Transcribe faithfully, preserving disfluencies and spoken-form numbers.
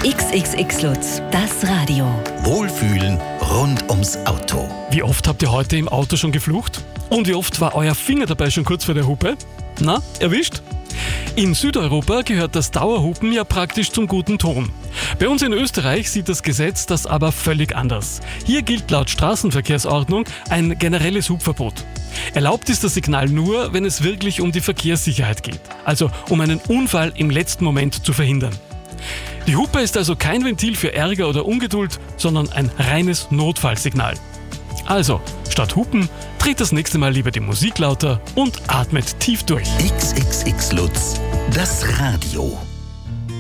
X X X Lutz, das Radio. Wohlfühlen rund ums Auto. Wie oft habt ihr heute im Auto schon geflucht? Und wie oft war euer Finger dabei schon kurz vor der Hupe? Na, erwischt? In Südeuropa gehört das Dauerhupen ja praktisch zum guten Ton. Bei uns in Österreich sieht das Gesetz das aber völlig anders. Hier gilt laut Straßenverkehrsordnung ein generelles Hupverbot. Erlaubt ist das Signal nur, wenn es wirklich um die Verkehrssicherheit geht, also um einen Unfall im letzten Moment zu verhindern. Die Hupe ist also kein Ventil für Ärger oder Ungeduld, sondern ein reines Notfallsignal. Also, statt Hupen, dreht das nächste Mal lieber die Musik lauter und atmet tief durch. X X X Lutz, das Radio.